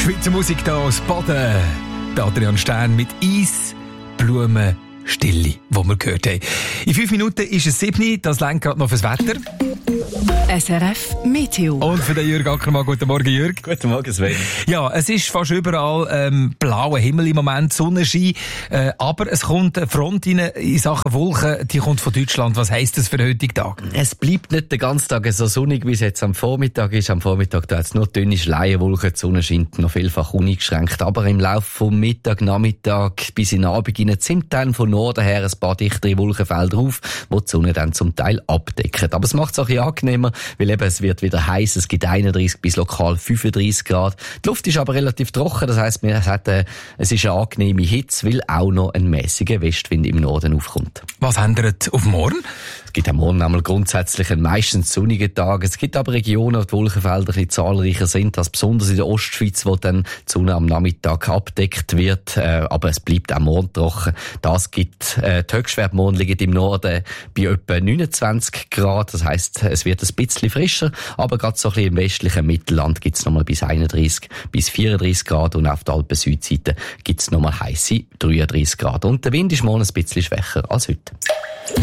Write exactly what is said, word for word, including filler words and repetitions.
Schweizer Musik hier aus Baden. Der Adrian Stern mit Eis, Blumen, Stille, wo wir gehört haben. In fünf Minuten ist es sieben, das lenkt gerade noch fürs Wetter. S R F Meteo. Und für den Jürg Ackermann. Guten Morgen, Jürg. Guten Morgen, Sven. Ja, es ist fast überall ähm, blauer Himmel im Moment, Sonnenschein. Äh, aber es kommt eine Front rein in Sachen Wolken, die kommt von Deutschland. Was heisst das für den heutigen Tag? Es bleibt nicht den ganzen Tag so sonnig, wie es jetzt am Vormittag ist. Am Vormittag da jetzt nur dünne Schleierwolken, die Sonne scheint noch vielfach uneingeschränkt. Aber im Laufe vom Mittag, Nachmittag bis in den Abend hinein zieht dann von Norden her ein paar dichtere Wolkenfelder auf, die die Sonne dann zum Teil abdecken. Aber es macht es auch ein bisschen angenehmer, weil eben es wird wieder heiß. Es gibt einunddreißig bis lokal fünfunddreißig Grad. Die Luft ist aber relativ trocken. Das heisst, es, hat, äh, es ist eine angenehme Hitze, weil auch noch ein mäßiger Westwind im Norden aufkommt. Was ändert auf morgen? Es gibt am Morgen einmal grundsätzlich einen meistens sonnigen Tag. Es gibt aber Regionen, wo die Wolkenfelder ein bisschen zahlreicher sind, als besonders in der Ostschweiz, wo dann die Sonne am Nachmittag abdeckt wird. Äh, aber es bleibt auch morgen trocken. Das gibt, äh, die Höchstwerte morgen liegen im Norden bei etwa neunundzwanzig Grad. Das heisst, es wird ein bisschen frischer, aber gerade so ein bisschen im westlichen Mittelland gibt es nochmal bis einunddreißig bis vierunddreißig Grad und auf der Alpen-Südseite gibt es nochmal heisse dreiunddreißig Grad. Und der Wind ist morgen ein bisschen schwächer als heute.